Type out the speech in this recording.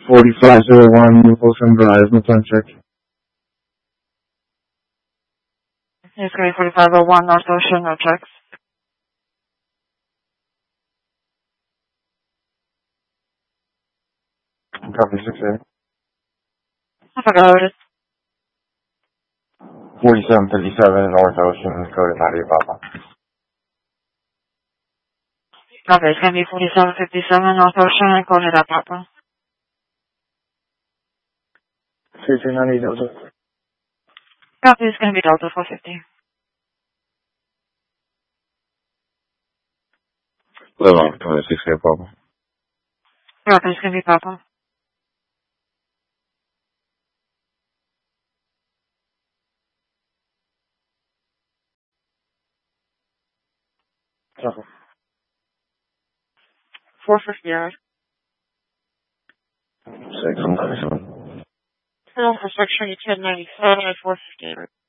4501 New Ocean Drive, no time check. It's going to be 4501 North Ocean, no checks. Copy 6A. I forgot what it is. 4757 North Ocean, code 90 Papa. Copy, it's going to be 4757 North Ocean, and code it up, Papa. 3290 Delta. Copy, it's going to be Delta 450. Live on 26A Papa. Copy, it's going to be Papa. Copy. 450 yard. 6197. Hello, for section 1097 at 450 yard.